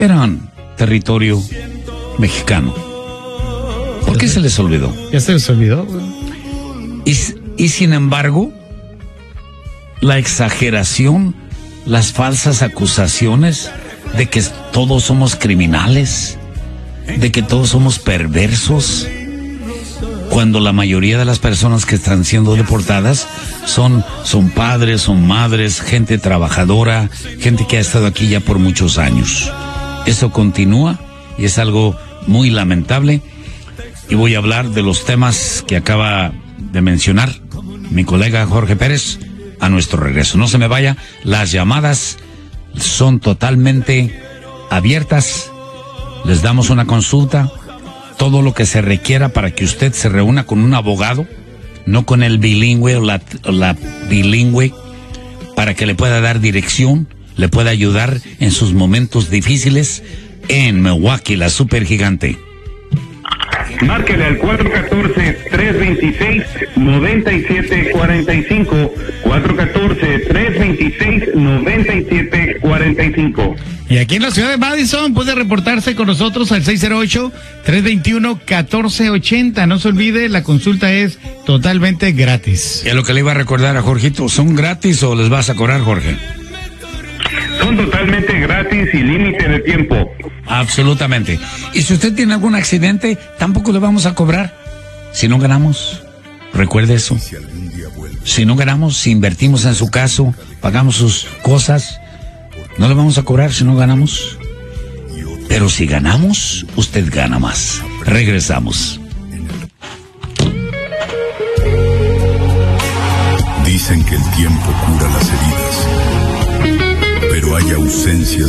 eran territorio mexicano. ¿Por qué se les olvidó? Ya se les olvidó. Y sin embargo, la exageración, las falsas acusaciones de que todos somos criminales, de que todos somos perversos, cuando la mayoría de las personas que están siendo deportadas son padres, son madres, gente trabajadora, gente que ha estado aquí ya por muchos años. Eso continúa y es algo muy lamentable. Y voy a hablar de los temas que acaba de mencionar mi colega Jorge Pérez a nuestro regreso. No se me vaya, las llamadas son totalmente abiertas. Les damos una consulta, todo lo que se requiera para que usted se reúna con un abogado, no con el bilingüe o la bilingüe, para que le pueda dar dirección, le pueda ayudar en sus momentos difíciles en Milwaukee, la supergigante. Márquele al 414-326-9745, 414-326-9745. Y aquí en la ciudad de Madison puede reportarse con nosotros al 608-321-1480. No se olvide, la consulta es totalmente gratis. Y a lo que le iba a recordar a Jorgito, ¿son gratis o les vas a cobrar, Jorge? Son totalmente gratis y límite de tiempo. Absolutamente. Y si usted tiene algún accidente, tampoco le vamos a cobrar. Si no ganamos, recuerde eso. Si no ganamos, si invertimos en su caso, pagamos sus cosas, no le vamos a cobrar si no ganamos. Pero si ganamos, usted gana más. Regresamos. Dicen que el tiempo cura las heridas, pero hay ausencias